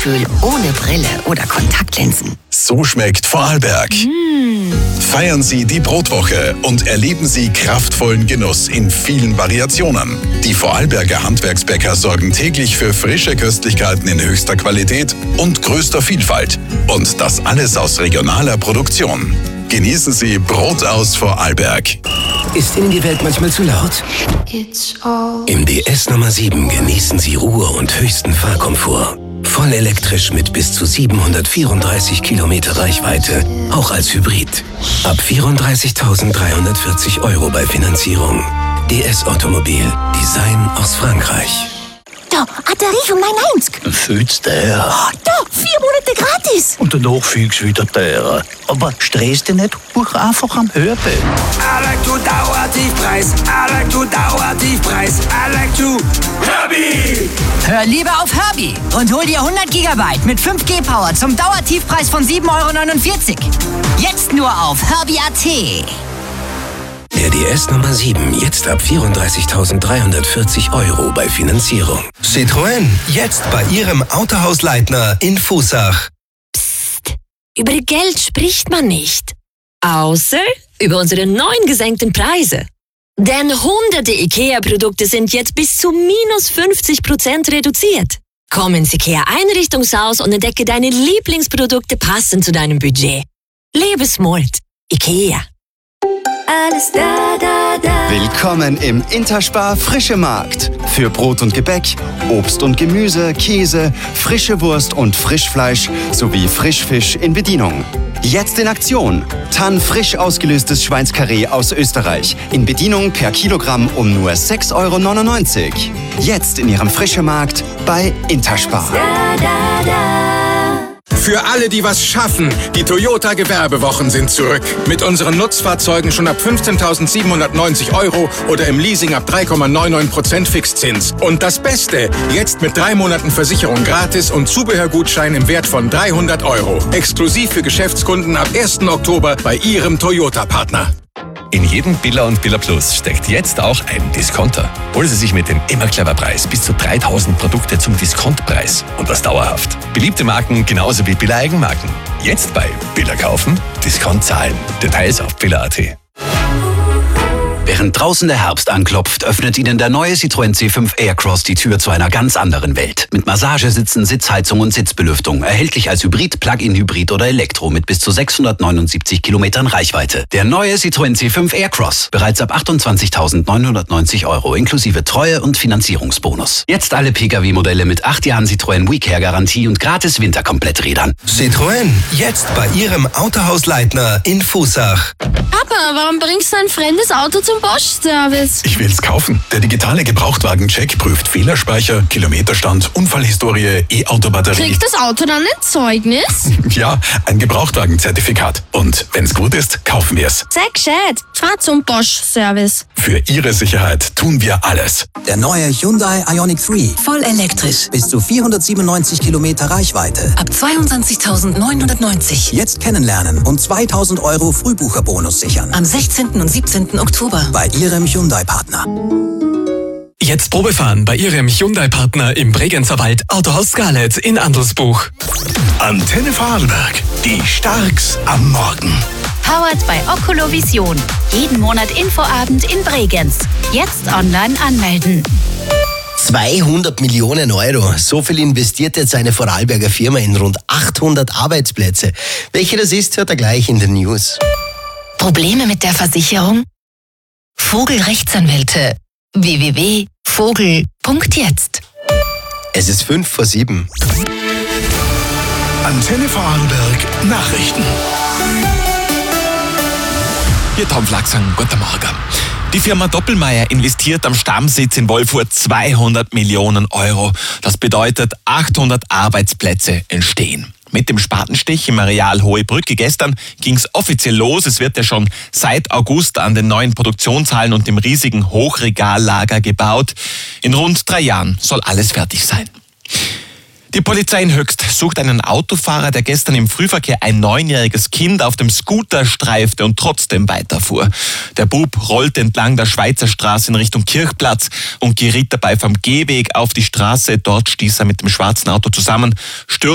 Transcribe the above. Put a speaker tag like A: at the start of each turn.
A: Lichtgefühl ohne Brille oder Kontaktlinsen.
B: So schmeckt Vorarlberg. Feiern Sie die Brotwoche und erleben Sie kraftvollen Genuss in vielen Variationen. Die Vorarlberger Handwerksbäcker sorgen täglich für frische Köstlichkeiten in höchster Qualität und größter Vielfalt. Und das alles aus regionaler Produktion. Genießen Sie Brot aus Vorarlberg.
C: Ist Ihnen die Welt manchmal zu laut? Im DS Nummer 7 genießen Sie Ruhe und höchsten Fahrkomfort. Voll elektrisch mit bis zu 734 Kilometer Reichweite, auch als Hybrid. Ab 34.340 € bei Finanzierung. DS Automobil, Design aus Frankreich.
D: Da, Batterie von 990.
E: Fühlt's der?
D: Da, 4 Monate gratis.
E: Und danach fühlst du wieder teurer. Aber stress dich nicht, buch einfach am Hörbild.
F: I like to Dauertiefpreis. I like to Dauertiefpreis. I like to Herbie.
G: Hör lieber auf Herbie und hol dir 100 GB mit 5G Power zum Dauertiefpreis von 7,49 €. Jetzt nur auf Herbie.at.
C: Der DS Nummer 7, jetzt ab 34.340 € bei Finanzierung.
H: Citroën, jetzt bei Ihrem Autohaus Leitner in Fußach.
I: Psst, über Geld spricht man nicht. Außer über unsere neuen gesenkten Preise. Denn hunderte IKEA-Produkte sind jetzt bis zu minus 50% reduziert. Komm ins IKEA-Einrichtungshaus und entdecke deine Lieblingsprodukte passend zu deinem Budget. Lebe smart. IKEA.
J: Alles da, da, da.
K: Willkommen im Interspar Frische Markt. Für Brot und Gebäck, Obst und Gemüse, Käse, frische Wurst und Frischfleisch sowie Frischfisch in Bedienung. Jetzt in Aktion. Tann frisch ausgelöstes Schweinskarree aus Österreich. In Bedienung per Kilogramm um nur 6,99 €. Jetzt in Ihrem Frische Markt bei Interspar.
J: Da, da, da.
L: Für alle, die was schaffen, die Toyota Gewerbewochen sind zurück. Mit unseren Nutzfahrzeugen schon ab 15.790 € oder im Leasing ab 3,99% Fixzins. Und das Beste, jetzt mit 3 Monaten Versicherung gratis und Zubehörgutschein im Wert von 300 €. Exklusiv für Geschäftskunden ab 1. Oktober bei Ihrem Toyota-Partner.
M: In jedem Billa und Billa Plus steckt jetzt auch ein Discounter. Holen Sie sich mit dem Immer-Clever-Preis bis zu 3.000 Produkte zum Diskontpreis. Und das dauerhaft. Beliebte Marken genauso wie Billa-Eigenmarken. Jetzt bei Billa kaufen, Discount zahlen. Details auf billa.at.
N: Während draußen der Herbst anklopft, öffnet Ihnen der neue Citroën C5 Aircross die Tür zu einer ganz anderen Welt. Mit Massagesitzen, Sitzheizung und Sitzbelüftung. Erhältlich als Hybrid, Plug-in-Hybrid oder Elektro mit bis zu 679 Kilometern Reichweite. Der neue Citroën C5 Aircross. Bereits ab 28.990 € inklusive Treue- und Finanzierungsbonus. Jetzt alle Pkw-Modelle mit 8 Jahren Citroën WeCare-Garantie und gratis Winterkompletträdern.
H: Citroën, jetzt bei Ihrem Autohaus Leitner in Fußach.
D: Papa, warum bringst du ein fremdes Auto zum Bosch-Service?
B: Ich will's kaufen. Der digitale Gebrauchtwagen-Check prüft Fehlerspeicher, Kilometerstand, Unfallhistorie, E-Auto-Batterie.
D: Kriegt das Auto dann ein Zeugnis?
B: Ja, ein Gebrauchtwagen-Zertifikat. Und wenn's gut ist, kaufen wir's.
D: Sei gescheit. Fahr zum Bosch-Service.
B: Für Ihre Sicherheit tun wir alles.
O: Der neue Hyundai Ioniq 3.
A: Voll elektrisch.
O: Bis zu 497 Kilometer Reichweite.
A: Ab 22.990.
O: Jetzt kennenlernen und 2.000 € Frühbucherbonus sichern.
A: Am 16. und 17. Oktober.
O: Bei Ihrem Hyundai-Partner.
P: Jetzt Probefahren bei Ihrem Hyundai-Partner im Bregenzer Wald Autohaus Scarlett in Andelsbuch.
B: Antenne Vorarlberg. Die Starks am Morgen.
Q: Powered bei Oculovision. Jeden Monat Infoabend in Bregenz. Jetzt online anmelden.
R: 200 Millionen €. So viel investiert jetzt eine Vorarlberger Firma in rund 800 Arbeitsplätze. Welche das ist, hört er gleich in den News.
A: Probleme mit der Versicherung? Vogelrechtsanwälte. www.vogel.jetzt.
R: Es ist 6:55.
B: Antenne Vorarlberg Nachrichten.
S: Hier Tom Flachsang, guten Morgen. Die Firma Doppelmayr investiert am Stammsitz in Wolfurt 200 Millionen €. Das bedeutet, 800 Arbeitsplätze entstehen. Mit dem Spatenstich im Areal Hohe Brücke gestern ging es offiziell los. Es wird ja schon seit August an den neuen Produktionshallen und dem riesigen Hochregallager gebaut. In rund 3 Jahren soll alles fertig sein. Die Polizei in Höchst sucht einen Autofahrer, der gestern im Frühverkehr ein 9-jähriges Kind auf dem Scooter streifte und trotzdem weiterfuhr. Der Bub rollte entlang der Schweizer Straße in Richtung Kirchplatz und geriet dabei vom Gehweg auf die Straße. Dort stieß er mit dem schwarzen Auto zusammen,